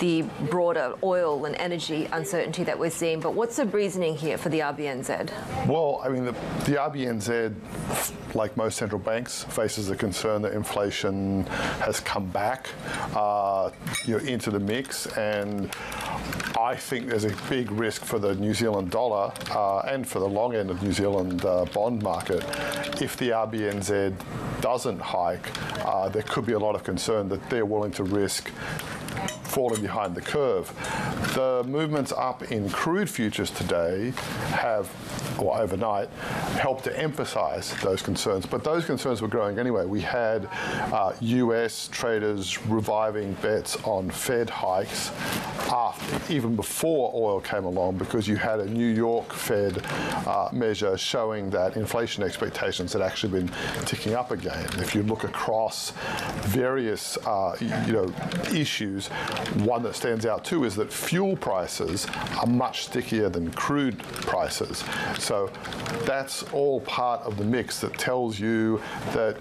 the broader oil and energy uncertainty that we're seeing. But what's the reasoning here for the RBNZ? Well, I mean, the RBNZ, like most central banks, faces the concern that inflation has come back into the mix, and I think there's a big risk for the New Zealand dollar and for the long end of New Zealand bond market. If the RBNZ doesn't hike, there could be a lot of concern that they're willing to risk falling behind the curve. The movements up in crude futures today have, or overnight, helped to emphasize those concerns. But those concerns were growing anyway. We had US traders reviving bets on Fed hikes even before oil came along, because you had a New York Fed measure showing that inflation expectations had actually been ticking up again. If you look across various issues, one that stands out too is that fuel prices are much stickier than crude prices. So that's all part of the mix that tells you that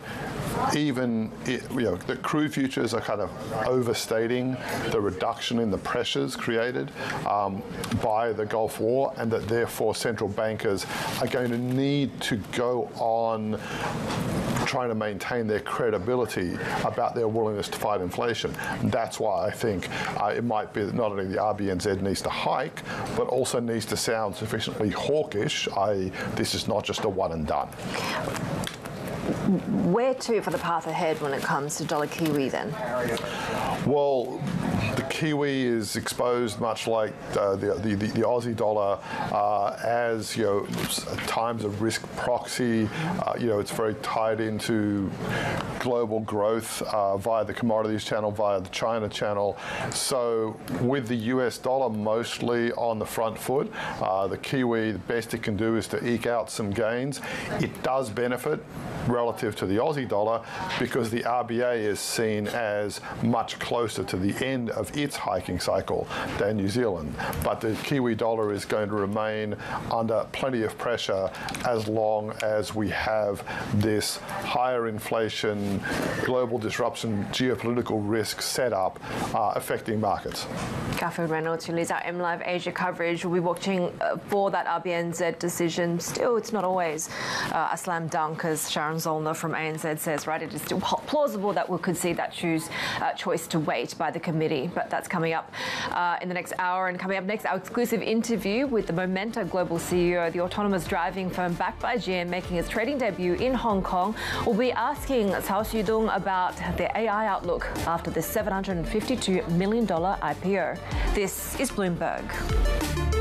the crude futures are kind of overstating the reduction in the pressures created by the Gulf War, and that therefore central bankers are going to need to go on trying to maintain their credibility about their willingness to fight inflation. That's why I think it might be that not only the RBNZ needs to hike, but also needs to sound sufficiently hawkish, i.e. this is not just a one and done. Where to for the path ahead when it comes to dollar Kiwi then? Well, the Kiwi is exposed much like the Aussie dollar as times of risk proxy. It's very tied into global growth via the commodities channel, via the China channel. So with the US dollar mostly on the front foot, the Kiwi, the best it can do is to eke out some gains. It does benefit relative to the Aussie dollar because the RBA is seen as much closer to the end of its hiking cycle than New Zealand. But the Kiwi dollar is going to remain under plenty of pressure as long as we have this higher inflation, global disruption, geopolitical risk set up affecting markets. Catherine Reynolds, who leads our MLive Asia coverage, will be watching for that RBNZ decision. Still, it's not always a slam dunk, as Sharon Zollner from ANZ says, right? It is still plausible that we could see that choice to wait by the committee, but that's coming up in the next hour. And coming up next, our exclusive interview with the Momenta Global CEO, the autonomous driving firm backed by GM, making its trading debut in Hong Kong. We'll be asking Cao Xudong about their AI outlook after the $752 million IPO. This is Bloomberg.